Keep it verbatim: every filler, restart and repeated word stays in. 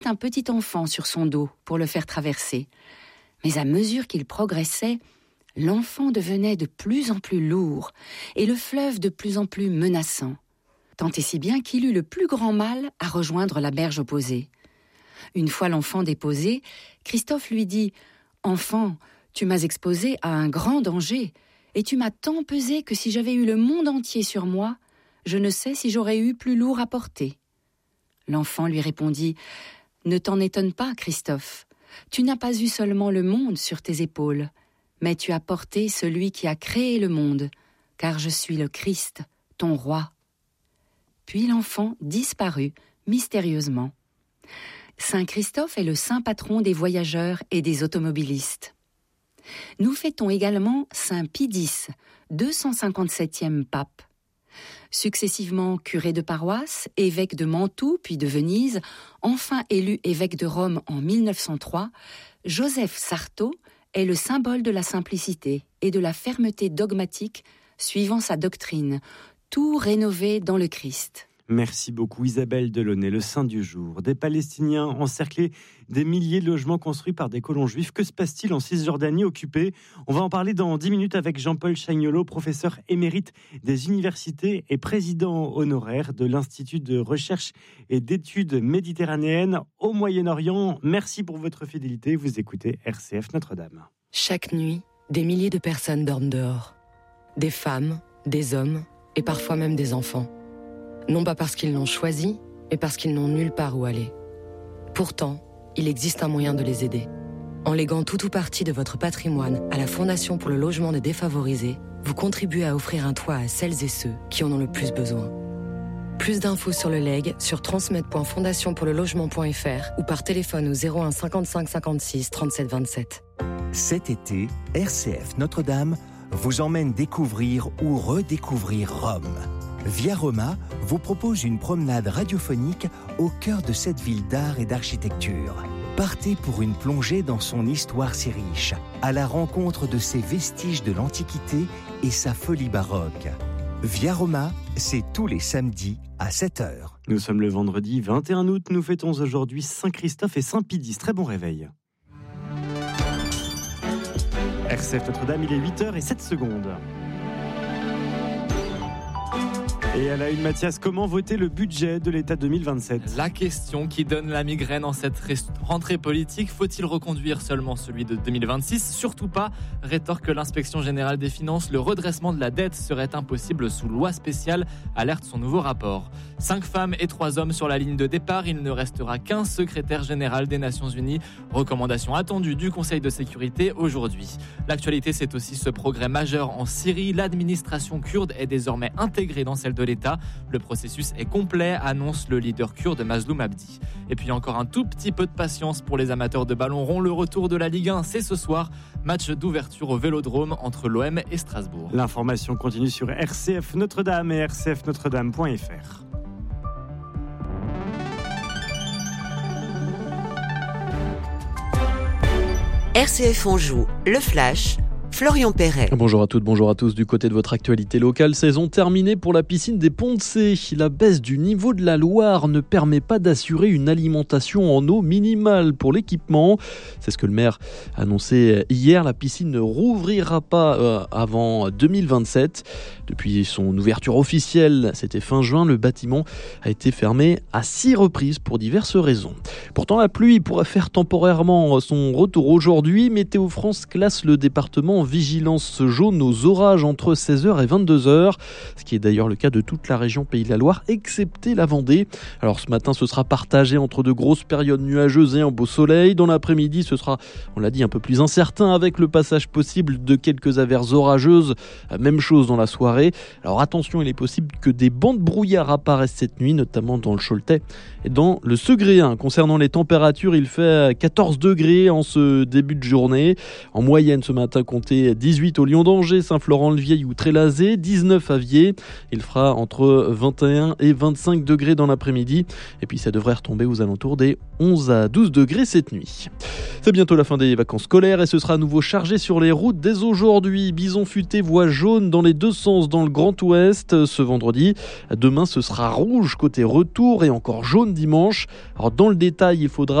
un petit enfant sur son dos pour le faire traverser. Mais à mesure qu'il progressait, l'enfant devenait de plus en plus lourd et le fleuve de plus en plus menaçant. Tant et si bien qu'il eut le plus grand mal à rejoindre la berge opposée. Une fois l'enfant déposé, Christophe lui dit « Enfant, tu m'as exposé à un grand danger, et tu m'as tant pesé que si j'avais eu le monde entier sur moi, je ne sais si j'aurais eu plus lourd à porter. » L'enfant lui répondit « Ne t'en étonne pas, Christophe, tu n'as pas eu seulement le monde sur tes épaules, mais tu as porté celui qui a créé le monde, car je suis le Christ, ton roi. » Puis l'enfant disparut mystérieusement. Saint Christophe est le saint patron des voyageurs et des automobilistes. Nous fêtons également Saint Pie X, deux cent cinquante-septième pape. Successivement curé de paroisse, évêque de Mantoue puis de Venise, enfin élu évêque de Rome en mille neuf cent trois, Joseph Sarto est le symbole de la simplicité et de la fermeté dogmatique suivant sa doctrine, tout rénové dans le Christ. Merci beaucoup Isabelle Delaunay, le saint du jour. Des Palestiniens encerclés, des milliers de logements construits par des colons juifs. Que se passe-t-il en Cisjordanie occupée ? On va en parler dans dix minutes avec Jean-Paul Chagnolot, professeur émérite des universités et président honoraire de l'Institut de recherche et d'études méditerranéennes au Moyen-Orient. Merci pour votre fidélité. Vous écoutez R C F Notre-Dame. Chaque nuit, des milliers de personnes dorment dehors. Des femmes, des hommes et parfois même des enfants. Non pas parce qu'ils l'ont choisi, mais parce qu'ils n'ont nulle part où aller. Pourtant, il existe un moyen de les aider. En léguant tout ou partie de votre patrimoine à la Fondation pour le logement des défavorisés, vous contribuez à offrir un toit à celles et ceux qui en ont le plus besoin. Plus d'infos sur le legs sur transmet point fondation pour le logement point f r ou par téléphone au zéro un cinquante-cinq cinquante-six trente-sept vingt-sept. Cet été, R C F Notre-Dame vous emmène découvrir ou redécouvrir Rome. Via Roma vous propose une promenade radiophonique au cœur de cette ville d'art et d'architecture. Partez pour une plongée dans son histoire si riche, à la rencontre de ses vestiges de l'Antiquité et sa folie baroque. Via Roma, c'est tous les samedis à sept heures. Nous sommes le vendredi vingt et un août, nous fêtons aujourd'hui Saint Christophe et Saint Pie X. Très bon réveil. R C F Notre-Dame, il est huit heures sept secondes. Et à la une, Mathias, comment voter le budget de l'État deux mille vingt-sept ? La question qui donne la migraine en cette rentrée politique, faut-il reconduire seulement celui de deux mille vingt-six ? Surtout pas, rétorque l'inspection générale des finances, le redressement de la dette serait impossible sous loi spéciale, alerte son nouveau rapport. Cinq femmes et trois hommes sur la ligne de départ, il ne restera qu'un secrétaire général des Nations Unies. Recommandation attendue du Conseil de sécurité aujourd'hui. L'actualité, c'est aussi ce progrès majeur en Syrie. L'administration kurde est désormais intégrée dans celle de l'État. Le processus est complet, annonce le leader kurde Mazloum Abdi. Et puis encore un tout petit peu de patience pour les amateurs de ballon rond. Le retour de la Ligue un, c'est ce soir. Match d'ouverture au Vélodrome entre l'O M et Strasbourg. L'information continue sur R C F Notre-Dame et r c f notre dame point f r. R C F Anjou, le Flash, Florian Perret. Bonjour à toutes, bonjour à tous. Du côté de votre actualité locale, saison terminée pour la piscine des Ponts-de-Cé. La baisse du niveau de la Loire ne permet pas d'assurer une alimentation en eau minimale pour l'équipement. C'est ce que le maire a annoncé hier. La piscine ne rouvrira pas euh, avant deux mille vingt-sept. Depuis son ouverture officielle, c'était fin juin, le bâtiment a été fermé à six reprises pour diverses raisons. Pourtant, la pluie pourrait faire temporairement son retour aujourd'hui. Météo France classe le département en vigilance jaune aux orages entre seize heures et vingt-deux heures, ce qui est d'ailleurs le cas de toute la région Pays de la Loire, excepté la Vendée. Alors ce matin, ce sera partagé entre de grosses périodes nuageuses et un beau soleil. Dans l'après-midi, ce sera, on l'a dit, un peu plus incertain avec le passage possible de quelques averses orageuses. Même chose dans la soirée. Alors attention, il est possible que des bancs de brouillard apparaissent cette nuit, notamment dans le Choletais et dans le Segréen. Concernant les températures, il fait quatorze degrés en ce début de journée. En moyenne ce matin, comptez comptez dix-huit au Lion d'Angers, Saint-Florent-le-Vieil ou Trélazé, dix-neuf à Viers. Il fera entre vingt et un et vingt-cinq degrés dans l'après-midi. Et puis ça devrait retomber aux alentours des onze à douze degrés cette nuit. C'est bientôt la fin des vacances scolaires et ce sera à nouveau chargé sur les routes dès aujourd'hui. Bison futé voie jaune dans les deux sens dans le Grand Ouest ce vendredi. Demain ce sera rouge côté retour et encore jaune dimanche. Alors dans le détail, il faudra